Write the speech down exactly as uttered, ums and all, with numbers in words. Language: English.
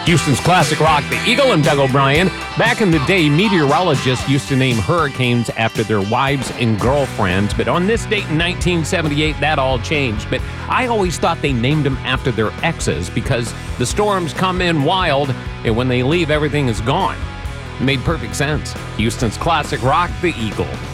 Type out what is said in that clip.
Houston's classic rock, The Eagle and Doug O'Brien. Back in the day, meteorologists used to name hurricanes after their wives and girlfriends, but on this date in nineteen seventy-eight, that all changed. But I always thought they named them after their exes because the storms come in wild, and when they leave, everything is gone. It made perfect sense. Houston's classic rock, The Eagle.